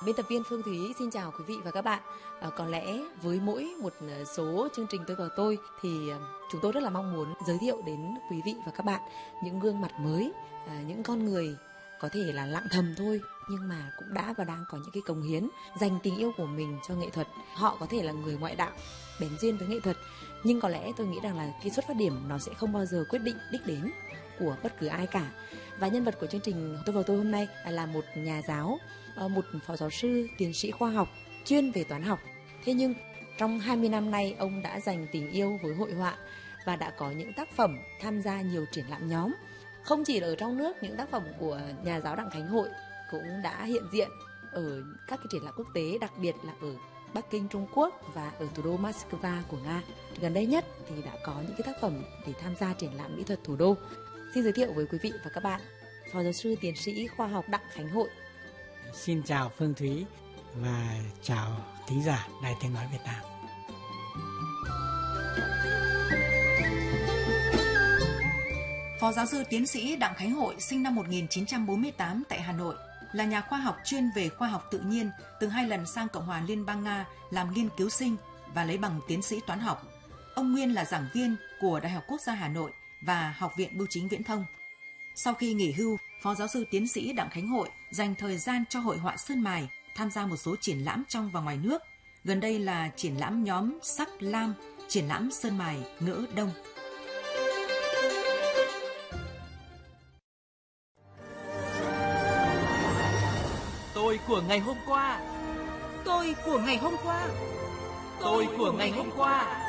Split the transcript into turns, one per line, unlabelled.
Biên tập viên Phương Thúy xin chào quý vị và các bạn. Có lẽ với mỗi một số chương trình Tôi Vào Tôi thì chúng tôi rất là mong muốn giới thiệu đến quý vị và các bạn những gương mặt mới, những con người có thể là lặng thầm thôi nhưng mà cũng đã và đang có những cái cống hiến dành tình yêu của mình cho nghệ thuật. Họ có thể là người ngoại đạo bén duyên với nghệ thuật, nhưng có lẽ tôi nghĩ rằng là cái xuất phát điểm nó sẽ không bao giờ quyết định đích đến của bất cứ ai cả. Và nhân vật của chương trình Tôi Vào Tôi hôm nay là một nhà giáo, một phó giáo sư, tiến sĩ khoa học chuyên về toán học. Thế nhưng trong 20 năm nay ông đã dành tình yêu với hội họa và đã có những tác phẩm tham gia nhiều triển lãm nhóm. Không chỉ ở trong nước, những tác phẩm của nhà giáo Đặng Khánh Hội cũng đã hiện diện ở các cái triển lãm quốc tế, đặc biệt là ở Bắc Kinh, Trung Quốc và ở thủ đô Moscow của Nga. Gần đây nhất thì đã có những cái tác phẩm để tham gia triển lãm mỹ thuật thủ đô. Xin giới thiệu với quý vị và các bạn phó giáo sư tiến sĩ khoa học Đặng Khánh Hội.
Xin chào Phương Thúy và chào thính giả Đài Tiếng Nói Việt Nam.
Phó giáo sư tiến sĩ Đặng Khánh Hội sinh năm 1948 tại Hà Nội, là nhà khoa học chuyên về khoa học tự nhiên, từng 2 lần sang Cộng hòa Liên bang Nga làm nghiên cứu sinh và lấy bằng tiến sĩ toán học. Ông nguyên là giảng viên của Đại học Quốc gia Hà Nội và Học viện Bưu chính Viễn thông. Sau khi nghỉ hưu, Phó giáo sư tiến sĩ Đặng Khánh Hội dành thời gian cho hội họa sơn mài, tham gia một số triển lãm trong và ngoài nước. Gần đây là triển lãm nhóm Sắc Lam, triển lãm sơn mài Ngỡ Đông.
Tôi của ngày hôm qua.
Tôi của ngày hôm qua.
Tôi của ngày hôm qua.